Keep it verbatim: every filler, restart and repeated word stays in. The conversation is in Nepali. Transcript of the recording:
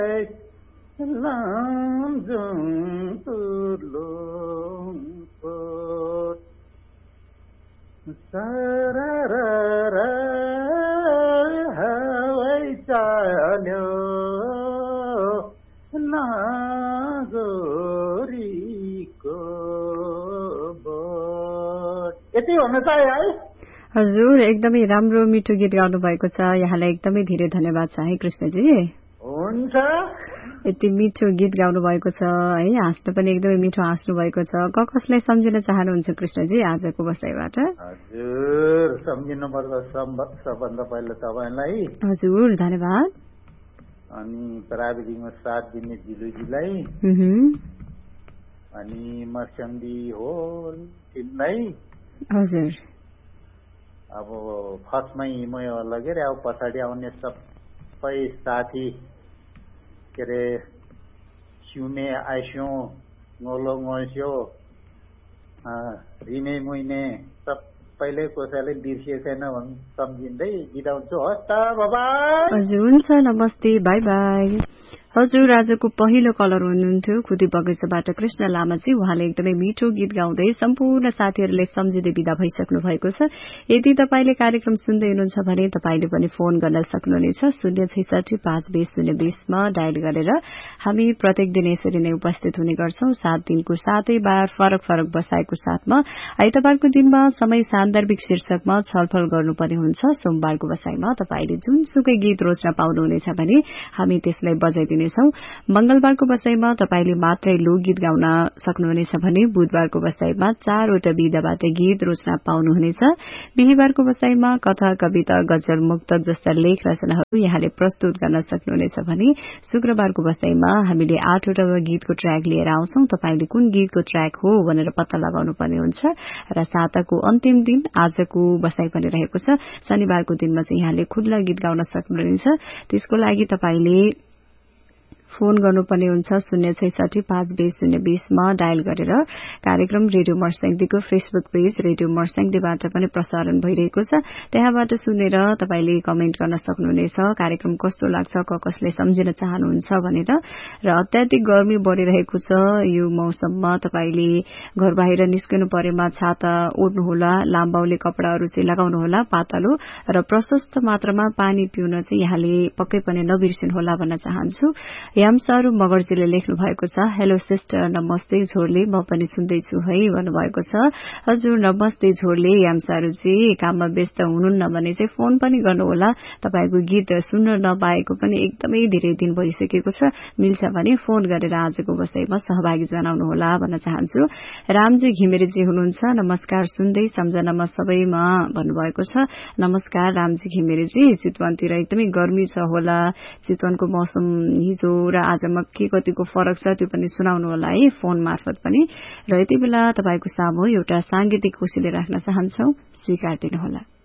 यति हुन चाहिँ है। हजुर एकदमै राम्रो मिठो गीत गाउनु भएको छ, यहाँलाई एकदमै धेरै धन्यवाद छ है कृष्णजी। हुन्छ, यति मिठो गीत गाउनु भएको छ है, हाँस्नु पनि एकदमै मिठो हाँस्नु भएको छ। क कसलाई सम्झिन चाहनुहुन्छ कृष्णजी आजको बसाइबाट? हजुर सम्झिनु पर्छ सबभन्दा पहिला तपाईलाई। हजुर धन्यवाद। अनि प्राविधिकमा साथ दिने दिलुजीलाई, अनि मर्स्याङ्दी होल टिमलाई। हजुर अब फर्स्टमै म होला के अरे, अब पछाडि आउने सबै साथी के अरे सिउने आइस्यो गोलो गोस्यो रिने मुइने सबैले कसैले बिर्सिए छैन भन् सम्झिँदै बिताउँछु। हस् त, बाइ। हजुर हुन्छ, नमस्ते, बाई बाई। हजुर आजको पहिलो कलर हुनुहुन्थ्यो खुदी बगैँचाबाट कृष्ण लामाजी। उहाँले एकदमै मिठो गीत गाउँदै सम्पूर्ण साथीहरूले सम्झिँदै विदा भइसक्नु भएको छ। यदि तपाईले कार्यक्रम सुन्दै हुनुहुन्छ भने तपाईले पनि फोन गर्न सक्नुहुनेछ शून्य छैसठी पाँच बीस शून्य बीसमा डायल गरेर। हामी प्रत्येक दिन यसरी नै उपस्थित हुने गर्छौं, सात दिनको सातै बार फरक फरक बसाएको साथमा। आइतबारको दिनमा समय सान्दर्भिक शीर्षकमा छलफल गर्नुपर्ने हुन्छ। सोमबारको बसाईमा तपाईले जुनसुकै गीत रोज्न पाउनुहुनेछ भने हामी त्यसलाई बजाइदिने। मंगलबारको बसाईमा तपाईले मात्रै लोकगीत गाउन सक्नुहुनेछ भने बुधबारको बसाईमा चारवटा विधाबाट गीत रोज्न पाउनुहुनेछ। बिहीबारको बसाईमा कथा, कविता, गजल, मुक्तक जस्ता लेख रचनाहरू यहाँले प्रस्तुत गर्न सक्नुहुनेछ भने शुक्रबारको बसाईमा हामीले आठवटा गीतको ट्र्याक लिएर आउँछौं। तपाईले कुन गीतको ट्र्याक हो भनेर पत्ता लगाउनु पर्ने हुन्छ। र साताको अन्तिम दिन आजको बसाई पनि रहेको छ। शनिबारको दिनमा चाहिँ यहाँले खुल्ला गीत गाउन सक्नुहुनेछ। त्यसको लागि तपाईले फोन गर्नुपर्ने हुन्छ शून्य छैसठी पाँच बीस शून्य बीसमा डायल गरेर। कार्यक्रम रेडियो मर्स्याङ्दीको फेसबुक पेज रेडियो मर्स्याङ्दीबाट पनि प्रसारण भइरहेको छ, त्यहाँबाट सुनेर तपाईले कमेन्ट गर्न सक्नुहुनेछ कार्यक्रम कस्तो लाग्छ, क कसले सम्झिन चाहनुहुन्छ भनेर। र अत्याधिक गर्मी बढ़िरहेको छ यो मौसममा तपाईले घर बाहिर निस्कनु परेमा छाता ओढ्नुहोला, लाम्बाउले कपडाहरू चाहिँ लगाउनुहोला पातलो, र प्रशस्त मात्रामा पानी पिउन चाहिँ यहाँले पक्कै पनि नबिर्सिनुहोला भन्न चाहन्छु। यामसारू मगर्जीले लेख्नु भएको छ, हेलो सिस्टर नमस्ते झोरले, म पनि सुन्दैछु है भन्नुभएको छ। हजुर नमस्ते झोरले। यामसारूजी काममा व्यस्त हुनुहुन्न भने चाहिँ फोन पनि गर्नुहोला, तपाईको गीत सुन्न नपाएको पनि एकदमै धेरै दिन भइसकेको छ। मिल्छ भने फोन गरेर आजको बसाईमा सहभागी जनाउनुहोला भन्न चाहन्छु। रामजी घिमिरेजी हुनुहुन्छ, नमस्कार सुन्दै सम्झनामा सबैमा भन्नुभएको छ। नमस्कार रामजी घिमिरेजी। चितवनतिर एकदमै गर्मी छ होला, चितवनको मौसम हिजो र आजमा के कतिको फरक छ त्यो पनि सुनाउनु होला है फोन मार्फत पनि। र यति बेला तपाईको सामु एउटा सांगीतिक कोसेली राख्न चाहन्छौ, स्वीकार दिनुहोला।